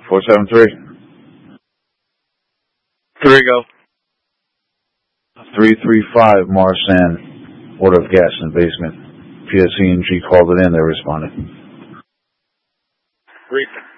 473. Here we go. 335 Marsan, order of gas in the basement. PSE&G called it in, they responded. Briefing.